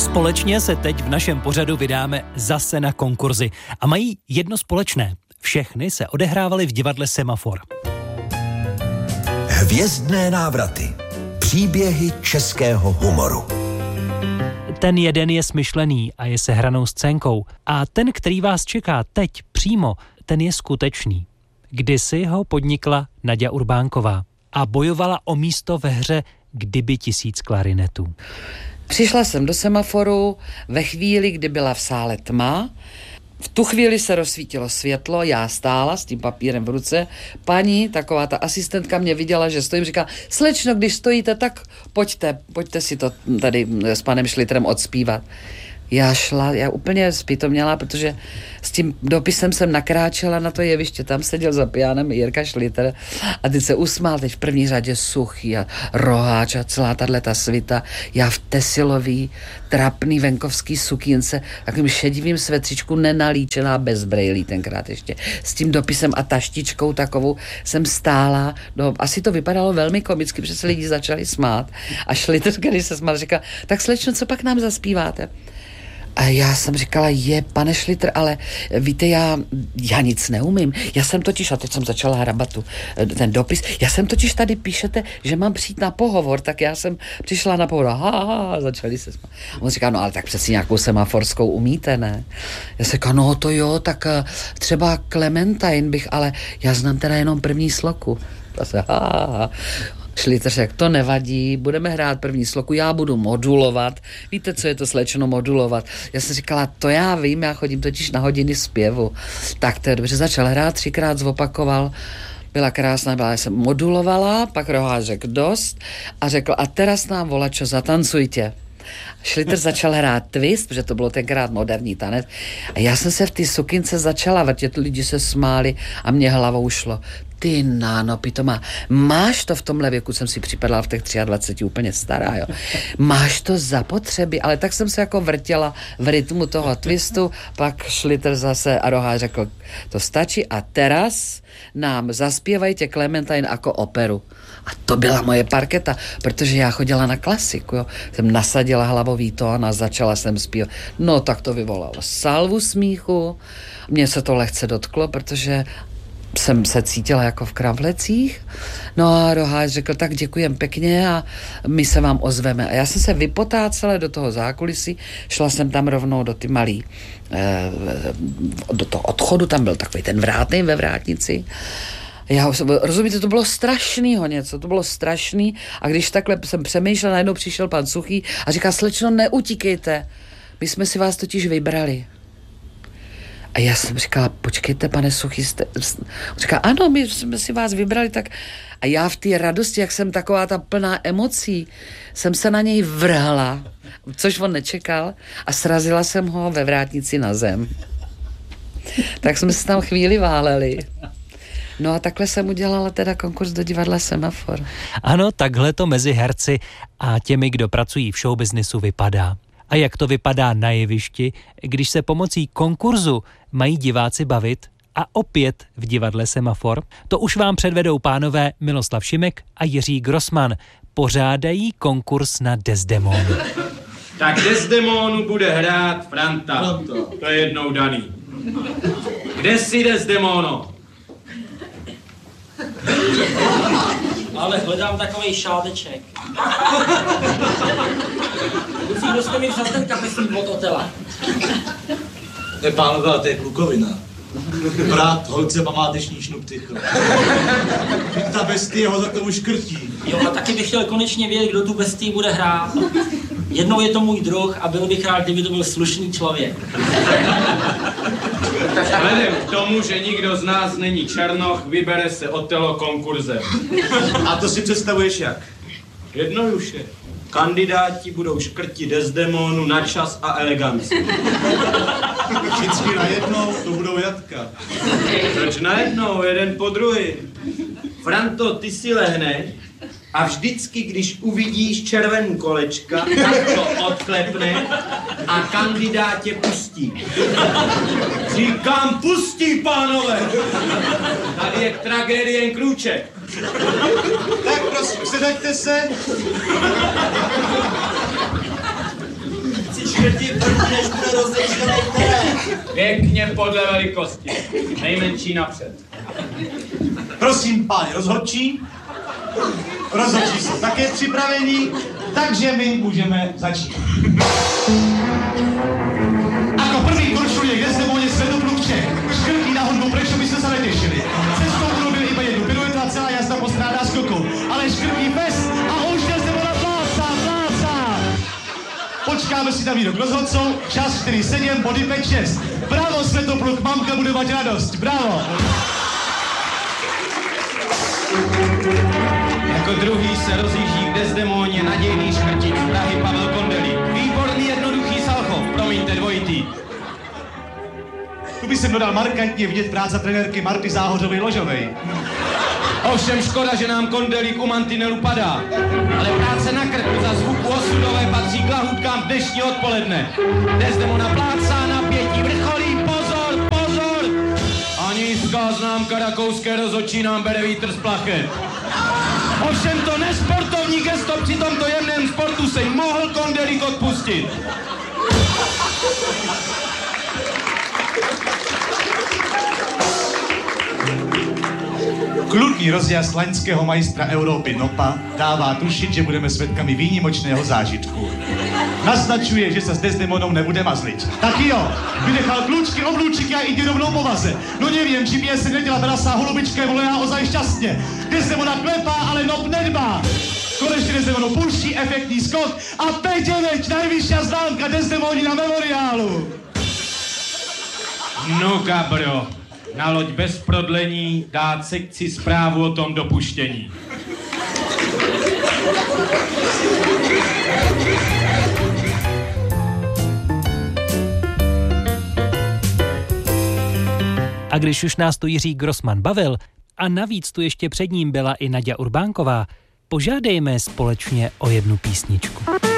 Společně se teď v našem pořadu vydáme zase na konkurzy. A mají jedno společné. Všechny se odehrávaly v divadle Semafor. Hvězdné návraty. Příběhy českého humoru. Ten jeden je smyšlený a je sehranou scénkou. A ten, který vás čeká teď přímo, ten je skutečný. Kdysi ho podnikla Naďa Urbánková a bojovala o místo ve hře Kdyby 1000 klarinetů. Přišla jsem do Semaforu ve chvíli, kdy byla v sále tma. V tu chvíli se rozsvítilo světlo, já stála s tím papírem v ruce. Paní, taková ta asistentka, mě viděla, že stojím, říká, slečno, když stojíte, tak pojďte si to tady s panem Šliterem odspívat. Já úplně zpytoměla, protože s tím dopisem jsem nakráčela na to jeviště, tam seděl za pianem Jirka Šliter a teď se usmál, teď v první řadě Suchý a Roháč a celá tato svita, já v tesilový, trapný venkovský sukínce, takovým šedivým svetřičku, nenalíčená bez brejlí tenkrát ještě, s tím dopisem a taštičkou takovou jsem stála, no asi to vypadalo velmi komicky, protože se lidi začali smát a Šliter, když se smál, říkal, tak slečno, co pak nám zaspíváte? A já jsem říkala, pane Šliter, ale víte, já nic neumím. Já jsem totiž, a teď jsem začala hrabat ten dopis, já jsem totiž tady píšete, že mám přijít na pohovor, tak já jsem přišla na pohovor, začali se smát. A on říká, no ale tak přeci nějakou semaforskou umíte, ne? Já jsem říkala, no to jo, tak třeba Clementine bych, ale já znám teda jenom první sloku. Šliter řekl, to nevadí, budeme hrát první sloku, já budu modulovat. Víte, co je to, slečno, modulovat? Já jsem říkala, to já vím, já chodím totiž na hodiny zpěvu. Tak to je dobře, začal hrát, 3krát zopakoval, byla krásná, já jsem modulovala, pak Roháč řekl dost a řekl, a teraz nám volačo, zatancujte. Šliter začal hrát twist, protože to bylo tenkrát moderní tanec a já jsem se v té sukince začala vrtět, lidi se smáli a mě hlavou šlo. Ty náno, pitomá, máš to v tomhle věku, jsem si připadala v těch 23 úplně stará, jo. Máš to zapotřebí, ale tak jsem se jako vrtěla v rytmu toho twistu, pak Šliter zase a Roháč řekl, to stačí a teraz nám zaspěvajte Clementine jako operu. A to byla moje parketa, protože já chodila na klasiku, jo. Jsem nasadila hlavový tón a začala jsem zpívat. No tak to vyvolalo salvu smíchu, mně se to lehce dotklo, protože jsem se cítila jako v kravlecích. No a Roháč řekl, tak děkujem pěkně a my se vám ozveme. A já jsem se vypotácela do toho zákulisí, šla jsem tam rovnou do ty malý, do toho odchodu, tam byl takový ten vrátnej ve vrátnici. Rozumíte, to bylo strašnýho něco, to bylo strašný a když takhle jsem přemýšlela, najednou přišel pan Suchý a říká, slečno, neutíkejte, my jsme si vás totiž vybrali. A já jsem říkala, počkejte, pane Suchý, říká, ano, my jsme si vás vybrali, tak a já v té radosti, jak jsem taková ta plná emocí, jsem se na něj vrhla, což on nečekal a srazila jsem ho ve vrátnici na zem. Tak jsme se tam chvíli váleli. No a takhle jsem udělala teda konkurs do divadla Semafor. Ano, takhle to mezi herci a těmi, kdo pracují v showbiznisu, vypadá. A jak to vypadá na jevišti, když se pomocí konkurzu mají diváci bavit a opět v divadle Semafor? To už vám předvedou pánové Miloslav Šimek a Jiří Grossman. Pořádají konkurs na Desdemonu. Tak Desdemonu bude hrát Franta. To je jednou daný. Kde jsi, Desdemono? Ale hledám takovej šádeček. Kdo jste mi vzal ten kapesní od Otela? To je pánové, to je klukovina. Brát holce památeční šnuptycho. Ta bestie ho za tomu škrtí. Jo, a taky bych chtěl konečně vědět, kdo tu bestii bude hrát. Jednou je to můj druh a byl bych rád, kdyby to byl slušný člověk. Vzhledem k tomu, že nikdo z nás není Černoch, vybere se Otelo konkurzem. A to si představuješ jak? Jednoduše. Kandidáti budou škrtit Desdemonu na čas a eleganci. Vždycky najednou to budou jatka. Proč najednou, jeden po druhý? Franto, ty si lehneš a vždycky, když uvidíš červený kolečka, tak to odklepne a kandidát tě pustí. Říkám, pustí, pánové! Tady je tragédie jen krůček. Tak prosím, sedaďte se. škrti tvrdí, než bude rozečkanej terén. Pěkně podle velikosti. Nejmenší napřed. Prosím, páni rozhodčí. Rozhodčí jsou také připravení, takže my můžeme začít. Ako prvý korčuje k Desdemoně Svetopluk Čech. Škrtí na hudbu, prečo by ste sa netešili. Cestou urobil iba jednu piruetu a celá jazda postrádá skoku. Ale škrtí bez a už Desdemona pláca. Počkáme si na výrok rozhodcov. Čas 4-7, body 5-6. Bravo Svetopluk, mamka bude mať radosť. Bravo. Jako druhý se rozjíždí k Desdemoně nadějný škrtič z Prahy Pavel Kondelík. Výborný jednoduchý Salchov, promiňte dvojitý. Tu by jsem dodal markantně vidět práce trenérky Marty Záhořovej-Ložovej. Ovšem škoda, že nám Kondelík u mantinelu padá. Ale práce na krku za zvuku osudové patří k lahůdkám dnešní odpoledne. Desdemona plácá, napětí vrcholí, pozor! A nízká známka rakouské rozhodčí nám bere vítr z plachet. Ovšem to nesportovní gesto při tomto jemném sportu se jim mohl Kondelík odpustit. Kludný rozjazd laňského majstra Európy Nopa dává tušit, že budeme svědkami výnimočného zážitku. Naznačuje, že se s Desdemonou nebude mazlit. Tak jo, vynechal klůčky, oblúčiky a jde rovnou po vaze. No nevím, či by se neděla brasa holubička je volená ozaj šťastně. Desdemona klepá, ale Nop nedbá. Konečně Desdemonu púští efektní skok a 5-9, najvyššia známka Desdemoni na memoriálu. No kabro, na loď bez prodlení dát sekci zprávu o tom dopuštění. A když už nás tu Jiří Grossman bavil a navíc tu ještě před ním byla i Naďa Urbánková, požádejme společně o jednu písničku.